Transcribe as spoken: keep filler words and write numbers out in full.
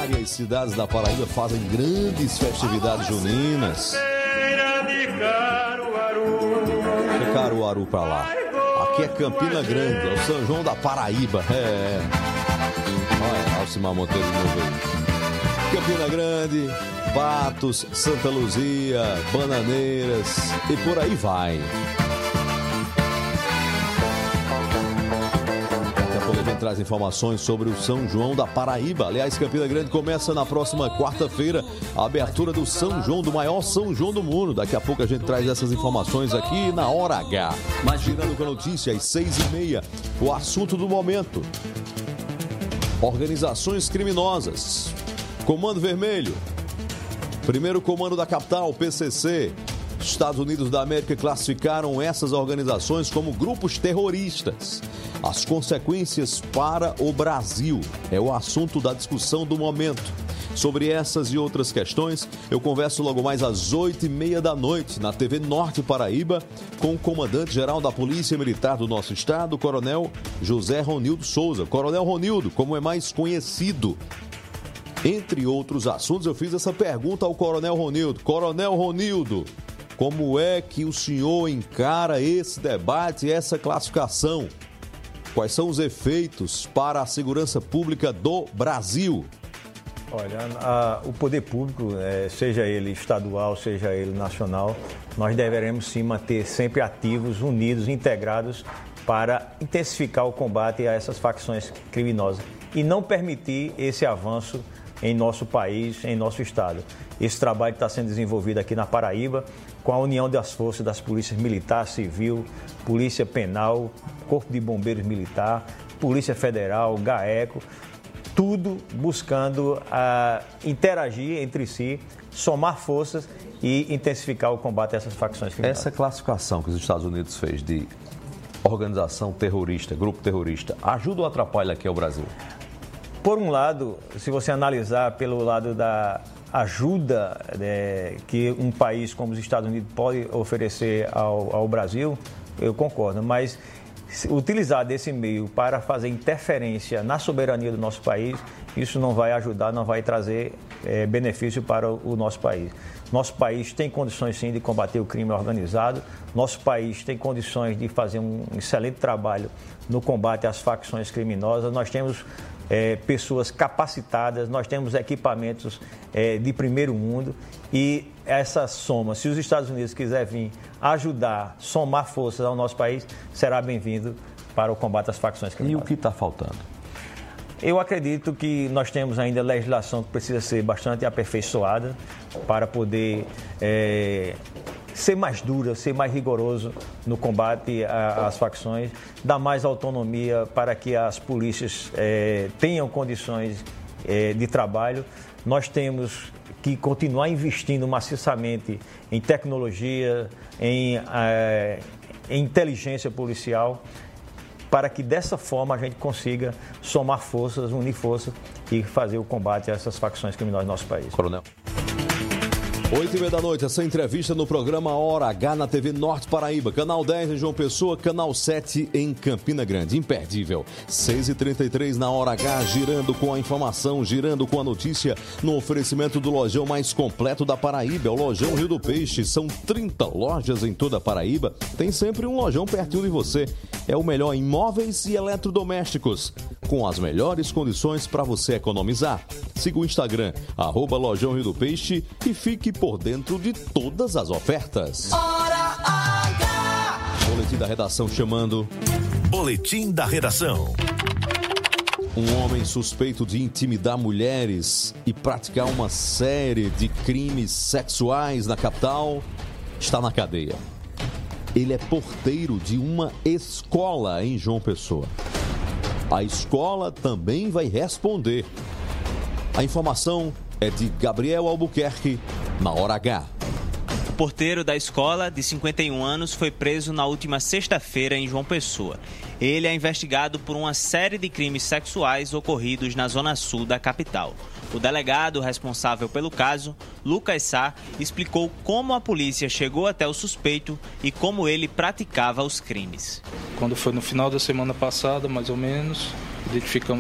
Várias cidades da Paraíba fazem grandes festividades juninas. Deixa Caruaru pra lá. Aqui é Campina Grande, é o São João da Paraíba. É. Olha, Alcimar Monteiro de novo aí. Campina Grande, Patos, Santa Luzia, Bananeiras e por aí vai. Traz informações sobre o São João da Paraíba. Aliás, Campina Grande começa na próxima quarta-feira a abertura do São João, do maior São João do mundo. Daqui a pouco a gente traz essas informações aqui na Hora H. Mas girando com a notícia, às seis e meia, o assunto do momento. Organizações criminosas. Comando Vermelho. Primeiro Comando da Capital, P C C. Estados Unidos da América classificaram essas organizações como grupos terroristas. As consequências para o Brasil é o assunto da discussão do momento. Sobre essas e outras questões, eu converso logo mais às oito e meia da noite na T V Norte Paraíba com o comandante-geral da Polícia Militar do nosso estado, o Coronel José Ronildo Souza. Coronel Ronildo, como é mais conhecido. Entre outros assuntos, eu fiz essa pergunta ao Coronel Ronildo. Coronel Ronildo, como é que o senhor encara esse debate e essa classificação? Quais são os efeitos para a segurança pública do Brasil? Olha, a, o poder público, é, seja ele estadual, seja ele nacional, nós deveremos sim manter sempre ativos, unidos, integrados para intensificar o combate a essas facções criminosas e não permitir esse avanço em nosso país, em nosso estado. Esse trabalho está sendo desenvolvido aqui na Paraíba com a união das forças das polícias militar, civil, polícia penal, Corpo de Bombeiros Militar, Polícia Federal, GAECO, tudo buscando uh, interagir entre si, somar forças e intensificar o combate a essas facções criminosas. Essa classificação que os Estados Unidos fez de organização terrorista, grupo terrorista, ajuda ou atrapalha aqui ao Brasil? Por um lado, se você analisar pelo lado da ajuda é, que um país como os Estados Unidos pode oferecer ao, ao Brasil, eu concordo, mas utilizar desse meio para fazer interferência na soberania do nosso país, isso não vai ajudar, não vai trazer é, benefício para o, o nosso país. Nosso país tem condições sim de combater o crime organizado, nosso país tem condições de fazer um excelente trabalho no combate às facções criminosas, nós temos É, pessoas capacitadas, nós temos equipamentos é, de primeiro mundo e essa soma, se os Estados Unidos quiser vir ajudar, somar forças ao nosso país, será bem-vindo para o combate às facções criminosas. E o que está faltando? Eu acredito que nós temos ainda legislação que precisa ser bastante aperfeiçoada para poder é, ser mais dura, ser mais rigoroso no combate às facções, dar mais autonomia para que as polícias é, tenham condições é, de trabalho. Nós temos que continuar investindo maciçamente em tecnologia, em, é, em inteligência policial, para que dessa forma a gente consiga somar forças, unir forças e fazer o combate a essas facções criminosas do nosso país. Coronel. Oito e meia da noite, essa entrevista no programa Hora H na T V Norte Paraíba, Canal dez em João Pessoa, Canal sete em Campina Grande. Imperdível. seis e trinta e três na Hora H, girando com a informação, girando com a notícia, no oferecimento do lojão mais completo da Paraíba, o Lojão Rio do Peixe. São trinta lojas em toda a Paraíba, tem sempre um lojão pertinho de você. É o melhor em móveis e eletrodomésticos, com as melhores condições para você economizar. Siga o Instagram, arroba Lojão Rio do Peixe e fique por dentro de todas as ofertas. Hora H. Boletim da redação chamando. Boletim da redação. Um homem suspeito de intimidar mulheres e praticar uma série de crimes sexuais na capital está na cadeia. Ele é porteiro de uma escola em João Pessoa. A escola também vai responder. A informação é de Gabriel Albuquerque, na Hora H. O porteiro da escola, de cinquenta e um anos, foi preso na última sexta-feira em João Pessoa. Ele é investigado por uma série de crimes sexuais ocorridos na zona sul da capital. O delegado responsável pelo caso, Lucas Sá, explicou como a polícia chegou até o suspeito e como ele praticava os crimes. Quando foi no final da semana passada, mais ou menos, identificamos